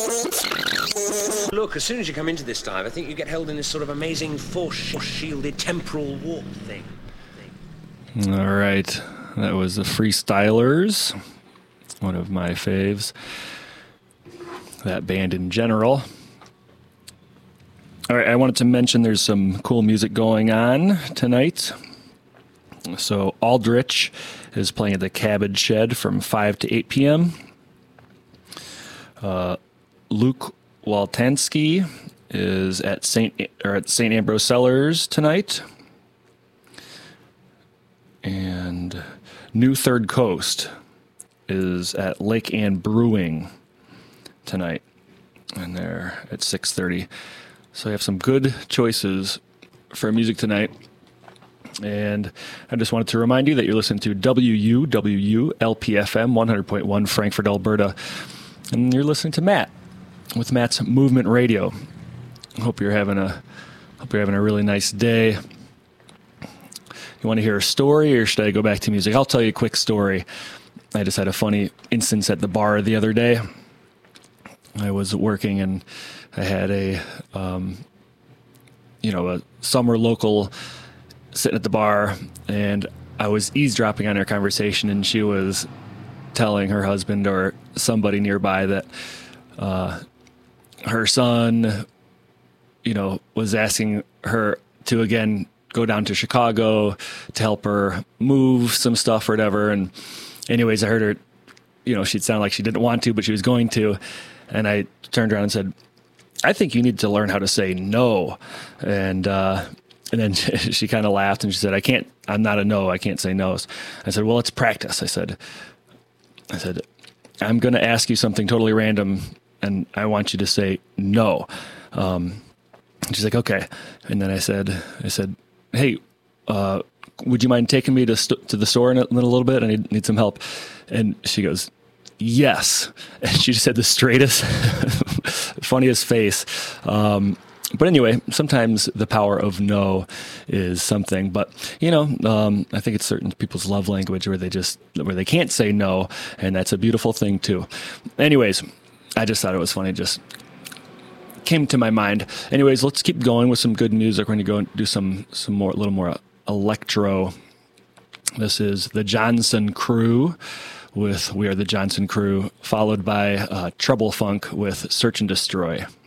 Look, as soon as you come into this dive, I think you get held in this sort of amazing force-shielded temporal warp thing. All right. That was the Freestylers, one of my faves. That band in general. All right, I wanted to mention there's some cool music going on tonight. So Aldrich is playing at the Cabbage Shed from 5 to 8 p.m. Luke Waltansky is at St. Ambrose Cellars tonight. And New Third Coast is at Lake Ann Brewing tonight. And they're at 6:30. So I have some good choices for music tonight. And I just wanted to remind you that you're listening to WUWU LPFM 100.1 Frankfurt, Alberta. And you're listening to Matt with Matt's Movement Radio. Hope you're having a really nice day. You want to hear a story, or should I go back to music? I'll tell you a quick story. I just had a funny instance at the bar the other day. I was working and I had a summer local sitting at the bar, and I was eavesdropping on her conversation, and she was telling her husband or somebody nearby that her son, was asking her to again go down to Chicago to help her move some stuff or whatever. And anyways, I heard her, she'd sound like she didn't want to, but she was going to. And I turned around and said, I think you need to learn how to say no. And then she kind of laughed and she said, I'm not a no. I can't say no. I said, well, let's practice. I said, I'm going to ask you something totally random and I want you to say no. She's like, okay. And then I said, hey, would you mind taking me to the store in a little bit? I need some help. And she goes, yes. And she just had the straightest, funniest face. But anyway, sometimes the power of no is something. But, I think it's certain people's love language where they can't say no. And that's a beautiful thing too. Anyways, I just thought it was funny. Just came to my mind. Anyways, let's keep going with some good music. We're going to go and do some more, a little more electro. This is the Johnson Crew with We Are the Johnson Crew, followed by Trouble Funk with Search and Destroy.